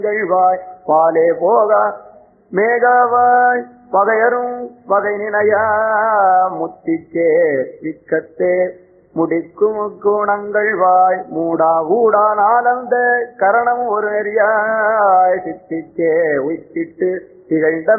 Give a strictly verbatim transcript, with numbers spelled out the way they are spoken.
வாய் பாலே போக மேகவாய் பகையரும் வகை நினையா முத்திச்சே விக்கத்தே முடிக்கும் குணங்கள் வாய் மூடா ஊடா நாளந்த கரணம் ஒரு நெறியாய் சித்திச்சே உய்த்திட்டு திகழ்ந்த